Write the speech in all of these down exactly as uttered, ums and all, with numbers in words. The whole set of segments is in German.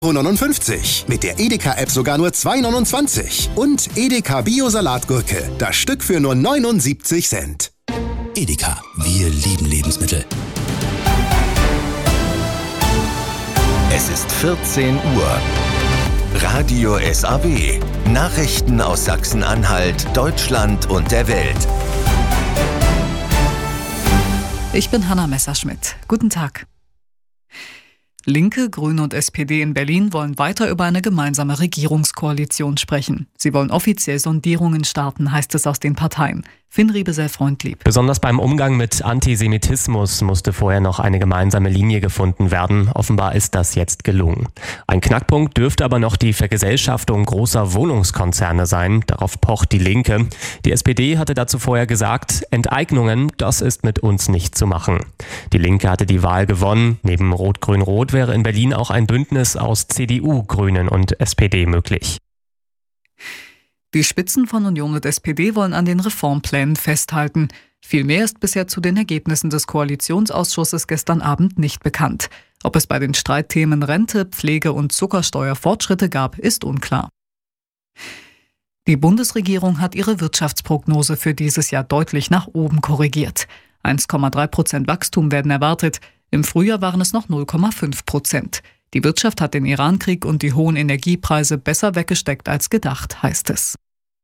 neunundfünfzig. Mit der Edeka-App sogar nur zwei Euro neunundzwanzig. Und Edeka Bio-Salatgurke. Das Stück für nur neunundsiebzig Cent. Edeka, wir lieben Lebensmittel. Es ist vierzehn Uhr. Radio S A W. Nachrichten aus Sachsen-Anhalt, Deutschland und der Welt. Ich bin Hanna Messerschmidt. Guten Tag. Linke, Grüne und S P D in Berlin wollen weiter über eine gemeinsame Regierungskoalition sprechen. Sie wollen offiziell Sondierungen starten, heißt es aus den Parteien. Finn Riebesell-Freundlieb. Besonders beim Umgang mit Antisemitismus musste vorher noch eine gemeinsame Linie gefunden werden. Offenbar ist das jetzt gelungen. Ein Knackpunkt dürfte aber noch die Vergesellschaftung großer Wohnungskonzerne sein. Darauf pocht die Linke. Die S P D hatte dazu vorher gesagt, Enteignungen, das ist mit uns nicht zu machen. Die Linke hatte die Wahl gewonnen. Neben Rot-Grün-Rot wäre in Berlin auch ein Bündnis aus C D U, Grünen und S P D möglich. Die Spitzen von Union und S P D wollen an den Reformplänen festhalten. Viel mehr ist bisher zu den Ergebnissen des Koalitionsausschusses gestern Abend nicht bekannt. Ob es bei den Streitthemen Rente, Pflege und Zuckersteuer Fortschritte gab, ist unklar. Die Bundesregierung hat ihre Wirtschaftsprognose für dieses Jahr deutlich nach oben korrigiert. eins Komma drei Prozent Wachstum werden erwartet. Im Frühjahr waren es noch null Komma fünf Prozent. Die Wirtschaft hat den Irankrieg und die hohen Energiepreise besser weggesteckt als gedacht, heißt es.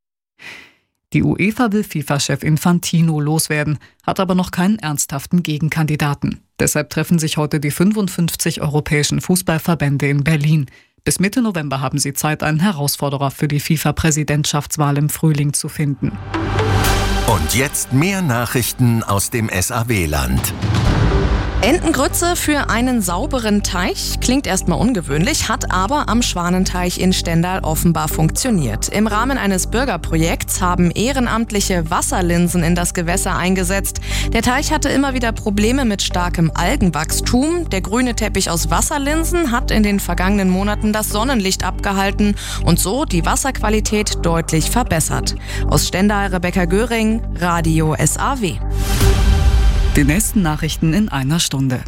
Die UEFA will FIFA-Chef Infantino loswerden, hat aber noch keinen ernsthaften Gegenkandidaten. Deshalb treffen sich heute die fünfundfünfzig europäischen Fußballverbände in Berlin. Bis Mitte November haben sie Zeit, einen Herausforderer für die FIFA-Präsidentschaftswahl im Frühling zu finden. Und jetzt mehr Nachrichten aus dem S A W-Land. Entengrütze für einen sauberen Teich klingt erstmal ungewöhnlich, hat aber am Schwanenteich in Stendal offenbar funktioniert. Im Rahmen eines Bürgerprojekts haben Ehrenamtliche Wasserlinsen in das Gewässer eingesetzt. Der Teich hatte immer wieder Probleme mit starkem Algenwachstum. Der grüne Teppich aus Wasserlinsen hat in den vergangenen Monaten das Sonnenlicht abgehalten und so die Wasserqualität deutlich verbessert. Aus Stendal Rebecca Göring, Radio S A W. Die nächsten Nachrichten in einer Stunde.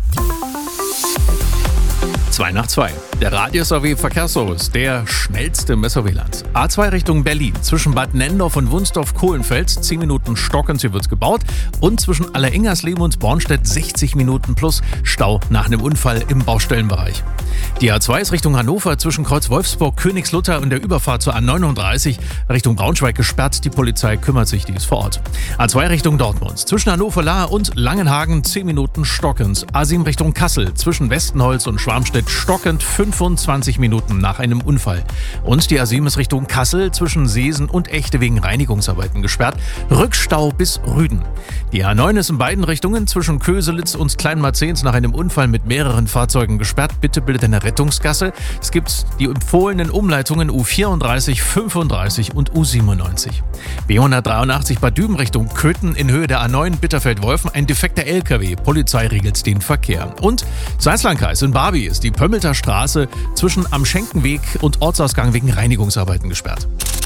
zwei nach zwei. Der Radio S A W Verkehrsservice, der schnellste im S A W-Land. A zwei Richtung Berlin. Zwischen Bad Nendorf und Wunsdorf-Kohlenfels zehn Minuten Stockens, hier wird's gebaut. Und zwischen Alleringersleben und Bornstedt sechzig Minuten plus Stau nach einem Unfall im Baustellenbereich. Die A zwei ist Richtung Hannover zwischen Kreuz Wolfsburg, Königslutter und der Überfahrt zur A neununddreißig Richtung Braunschweig gesperrt. Die Polizei kümmert sich, die ist vor Ort. A zwei Richtung Dortmund. Zwischen Hannover-Lahr und Langenhagen zehn Minuten Stockens. A sieben Richtung Kassel zwischen Westenholz und Schwarmstedt stockend fünfundzwanzig Minuten nach einem Unfall. Und die A sieben ist Richtung Kassel zwischen Seesen und Echte wegen Reinigungsarbeiten gesperrt. Rückstau bis Rüden. Die A neun ist in beiden Richtungen zwischen Köselitz und Kleinmarzens nach einem Unfall mit mehreren Fahrzeugen gesperrt. Bitte bildet eine Rettungsgasse. Es gibt die empfohlenen Umleitungen U vierunddreißig, fünfunddreißig und U siebenundneunzig. B hundertdreiundachtzig Bad Düben Richtung Köthen in Höhe der A neun Bitterfeld-Wolfen. Ein defekter L K W. Polizei regelt den Verkehr. Und Salzlandkreis in Barby ist die Pömmelter Straße zwischen Am Schenkenweg und Ortsausgang wegen Reinigungsarbeiten gesperrt.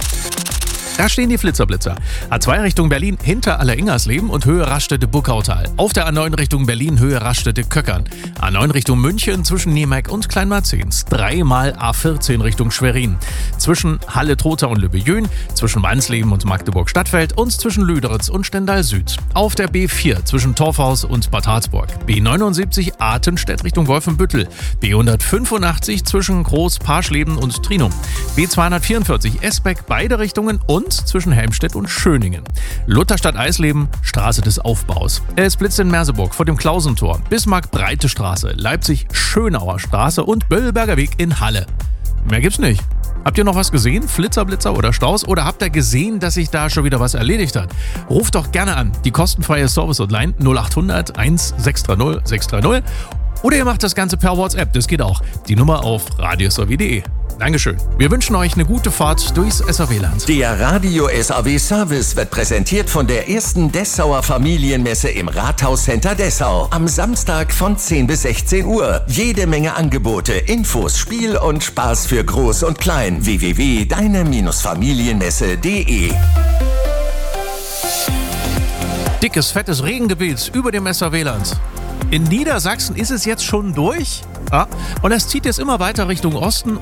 Da stehen die Flitzerblitzer. A zwei Richtung Berlin hinter Alleringersleben und Höhe Raststätte-Buckautal. Auf der A neun Richtung Berlin Höhe Raststätte-Köckern. A neun Richtung München zwischen Niemeck und Kleinmarzens. Dreimal A vierzehn Richtung Schwerin. Zwischen Halle-Trotha und Lübbe-Jön. Zwischen Wansleben und Magdeburg-Stadtfeld. Und zwischen Lüderitz und Stendal Süd. Auf der B vier zwischen Torfhaus und Bad Harzburg. B neunundsiebzig Artenstedt Richtung Wolfenbüttel. B hundertfünfundachtzig zwischen Groß-Parschleben und Trinum. B zweihundertvierundvierzig Esbeck beide Richtungen und zwischen Helmstedt und Schöningen. Lutherstadt-Eisleben, Straße des Aufbaus. Es blitzt in Merseburg vor dem Klausentor. Bismarck-Breite Straße, Leipzig-Schönauer Straße und Böllberger Weg in Halle. Mehr gibt's nicht. Habt ihr noch was gesehen? Flitzer, oder Staus? Oder habt ihr gesehen, dass sich da schon wieder was erledigt hat? Ruft doch gerne an. Die kostenfreie Service-Hotline null achthundert eins sechs drei null sechs drei null. Oder ihr macht das Ganze per WhatsApp. Das geht auch. Die Nummer auf radio s a w punkt d e. Dankeschön. Wir wünschen euch eine gute Fahrt durchs S A W-Land. Der Radio S A W Service wird präsentiert von der ersten Dessauer Familienmesse im Rathauscenter Dessau. Am Samstag von zehn bis sechzehn Uhr. Jede Menge Angebote, Infos, Spiel und Spaß für Groß und Klein. w w w punkt deine Familienmesse punkt d e. Dickes, fettes Regengebiet über dem S A W-Land. In Niedersachsen ist es jetzt schon durch. Ja, und es zieht jetzt immer weiter Richtung Osten.